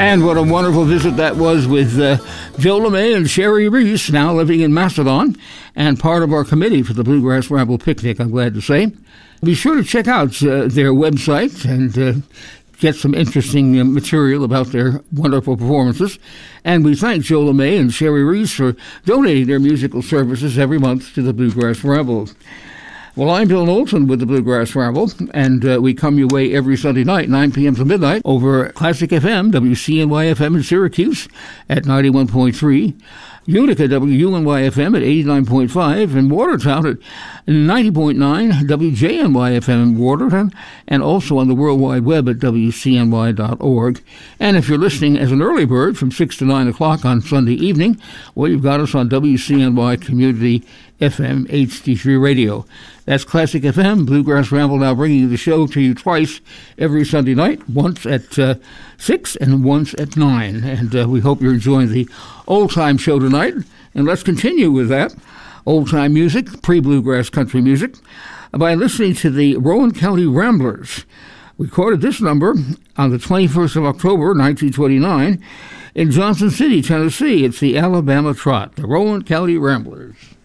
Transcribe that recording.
And what a wonderful visit that was with Joe LeMay and Sherry Reese, now living in Macedon, and part of our committee for the Bluegrass Ramble Picnic, I'm glad to say. Be sure to check out their website and get some interesting material about their wonderful performances. And we thank Joe LeMay and Sherry Reese for donating their musical services every month to the Bluegrass Ramble. Well, I'm Bill Knowlton with the Bluegrass Ramble, and we come your way every Sunday night, 9 p.m. to midnight, over Classic FM, WCNY-FM in Syracuse at 91.3, Utica, WUNY-FM at 89.5, and Watertown at 90.9, WJNY-FM in Watertown, and also on the World Wide Web at WCNY.org. And if you're listening as an early bird from 6 to 9 o'clock on Sunday evening, well, you've got us on WCNY Community FM HD3 Radio. That's Classic FM, Bluegrass Ramble, now bringing the show to you twice every Sunday night, once at 6 and once at 9. And we hope you're enjoying the old-time show tonight. And let's continue with that old-time music, pre-bluegrass country music, by listening to the Rowan County Ramblers. We recorded this number on the 21st of October, 1929, in Johnson City, Tennessee. It's the Alabama Trot, the Rowan County Ramblers.